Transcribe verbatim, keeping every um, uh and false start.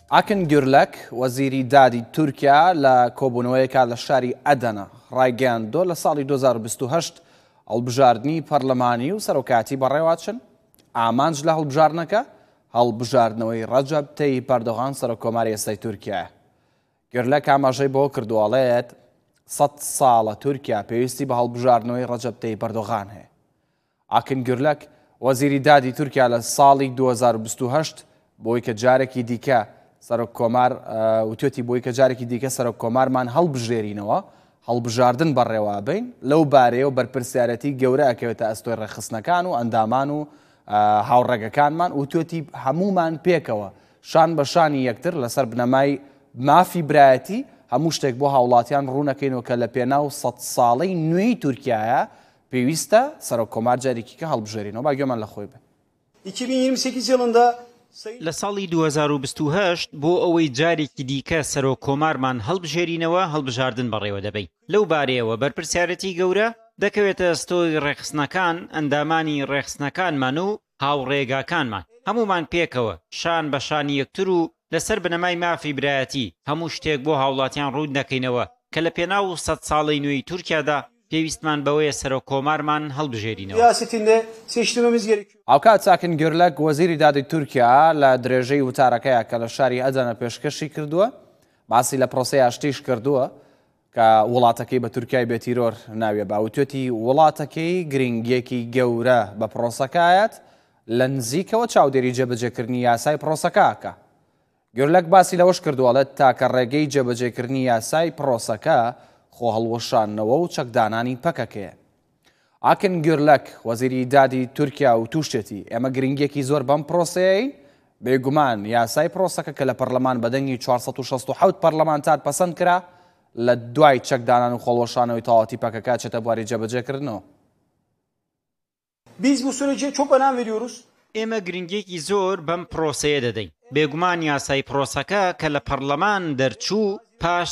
ئاکن گورلەک وەزیری دادی تورکیا لە کۆبوونەوەیەکە لە شاری ئەدەنە ڕایگەیاندۆ لە ساڵی دوو هەزار و بیست و هەشت هەڵبژاردننی پەرلەمانی و سەرۆکاتی بەڕێوەچن ئامانج لە هەڵبژارنەکە هەڵبژاردنەوەی ڕەجەب تەییپ ئەردۆغان سەرۆکۆماری ئێستای تورکیایە. گورلەک ئاماژەی بۆ کردووەڵێت سەد ساڵە تورکیا پێویستی بە هەڵبژاردنەوەی ڕەجەب تەییپ ئەردۆغان هەیە. ئاکن گورلەک وەزیری دادی تورکیا لە ساڵی دوو هەزار و بیست و هەشت بۆی کە جارێکی دیکە سەرۆک کۆمار وتێتی بۆی کە جارێکی دیکە سەرۆک کۆمارمان هەڵبژێرینەوە هەڵبژاردن بەڕێوە بین لەو بارەیە و بەرپرسیارەتی گەورە ئەکەوێتە ئەستۆی ڕێخستنەکان و ئەندامان و هاوڕێگەکانمان و توێتی هەمومان پێکەوە شان بە شانی یەکتر لەسەر بنەمای مافی برایەتی هەموو شتێک بۆ هاوڵاتیان ڕوونەکەینەوە کە لە پێناو سەد ساڵەی نوێی تورکیایە پێویستە سەرۆک کۆمار جارێکی کە هەڵبژێرینەوە با گوێمان لە خۆی بێ. iki bin yirmi sekiz yılında لە ساڵی دوو هەزار و بیست و هەشت بۆ ئەوەی جارێکی دیکە سەرۆک کۆمارمان هەڵبژێرینەوە هەڵبژاردن بەڕێوە دەبین. لەو بارەیەوە بەرپرسیارەتی گەورە دەکەوێتە ئەستۆی ڕێخستنەکان ئەندامانی ڕێخستنەکانمان و هاوڕێگاکانمان هەمومان پێکەوە شان بە شانی یەکتر و لەسەر بنەمای مافی برایەتی هەموو شتێک بۆ هاوڵاتیان ڕوون دەکەینەوە کە لە پێناو سەد ساڵی نوێی تورکیادا پێویستمان بەوەیە سەرۆک کۆمارمان هەڵبژێرینەوە. ئاوکات چاکن گورلەک وەزیری دادی تورکیا لە درێژەی وتارەکەیە کە لە شاری ئەدەنە پێشکەشی کردووە باسی لە پرۆسەی ئاشتیش کردووە کە وڵاتەکەی بە تورکای بێتیرۆر ناوێ باوتێتی وڵاتەکەی گرنگیەکی گەورە بە پرۆسەکایەت لە نزیکەوە چاودێری جێبەجێکردنی یاسای پرۆسەکەکە. گورلەک باسی لەوەش کردووەڵێت تاکە ڕێگەی جێبەجێکردنی یاسای پرۆسەکە خۆ هەڵوەشانەوە و چەکدانانی پەکەکەیە. ئاکن گورلەک وەزیری دادی تورکیا و تووشێتی ئێمە گرنگێکی زۆر بەم پرۆسەیە بێگومان یاسای پرۆسەکە کە لە پەرلەمان بەدەنگی چوارسەد و شەست و حەوت پەرلەمانتار پەسەند کرا لە دوای چەکدانان و خۆڵوەشانەوەی تەواوەتی پەکەکە چێتە بواری جێبەجێکردنەوە. Biz bu sürece çok önem veriyoruz. ئێمە گرنگێکی زۆر بەم پرۆسەیە دەدەین. بێگومان یاسای پرۆسەکە کە لە پەرلەمان دەرچوو پاش